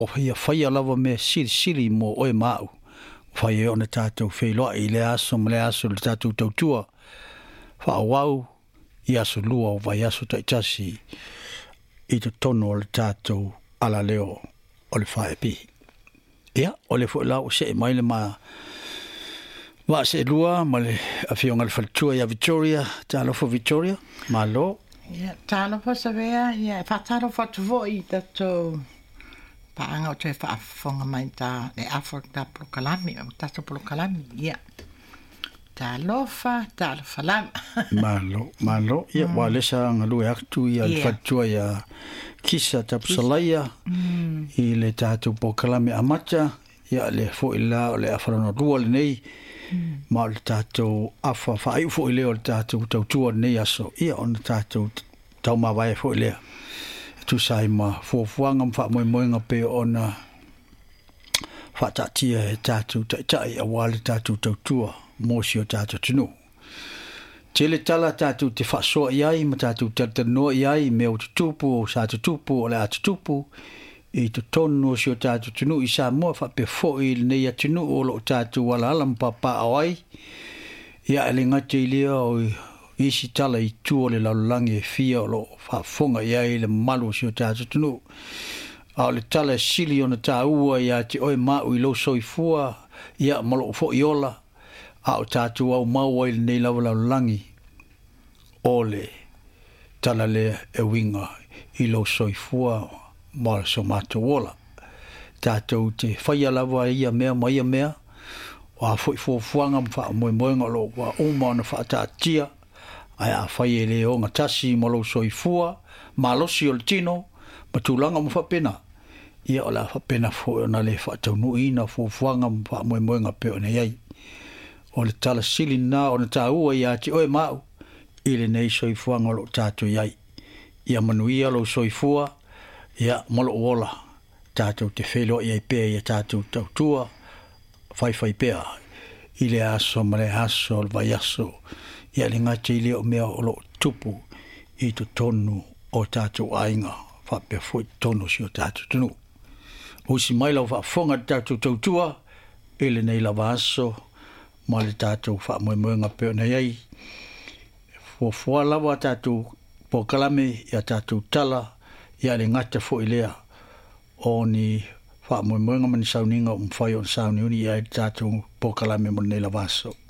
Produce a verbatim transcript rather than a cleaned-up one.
o hia whaia lava me siri siri mo oe mau. Whai e ona tātou whailoa i le aso ma le aso le tātou tautua. Whaawau i aso lua o vai aso taitasi i te tono o le tātou ala leo o le whae pi. Ia, o le whailau se e maile ma wa se lua ma le awhionga le whalitua ia Victoria, tālofo Victoria, ma lo. Ia, tālofo sa vea, ia, whatarofo tuvo i tatou paanga o te whaafonga mai tā le afo tā polokalami, o tātou polokalami, ia. Tālofa, tālofa lama. Malo, malo, ia, mm. wa lesa ngalue aktu ia le whalitua ia kisa tapusalaia mm. i le tātou polokalami amata, ia le fo ila o le afarana rua le nei, mm. ma le tātou afa whaai fo i leo le tātou tautua nei aso, ia o na tātou tau mawai fo i lea. Tu sai ma fuafuanga mwha moe moenga pe ona whatatia e tātou taitai a wale tātou tautua mōsi o tātou tunu. Tele tala tātou te whasoa iai ma tātou tatanoa iai me o tutupu o sa tutupu o le a tutupu i te tono si o tātou tunu i sa mua whape fo i nei a tunu o lo tātou wala ala mpapa awai ia ele ngate i lea o isi tala i tuo le laulangi e fia o lo whafonga ia i le malu si o tātou tunu. A le tala sili o na tā ua ia te oe mau i lo soifua ia malo fo i ola. A o tātou au maua i le nei lau laulangi o le tala le e winga i lo soifua ma le somato ola. Tātou te whaia lawa ia mea ma ia mea o a fo i fuafuanga mwha moe moenga lo wa uma o na whaatātia ai a whai e le o ngatasi ma lo soifua, ma losi o le tino, ma tūlanga mo whapena. Ia o la whapena fo o na le whaatau ina fo fuanga mo wha moe moenga pe o na iai. O le tala sili na o na tā ua ia ti oe mau, i le nei soifuanga o lo tātou iai. Ia manuia lo soifua, ia malo ola, tātou te whelo iai pēr ia tātou tautua, whai whai pēr, i le aso ma le aso, le vai aso, ia le ngate i leo mea o lo tupu i to tonu o tātou ainga whape fwoi tonu si o tātou tunu. Usi mai lau whaafonga tātou tautua i le nei la vaso ma le tātou whaamoemoenga peo nei ei. Fuafua lawa tātou pokalame ia tātou tala ia le ngate fwoi lea o ni whaamoemoenga mani sauninga o mwhai o sauni uni ia i tātou pokalame mo nei la vaso.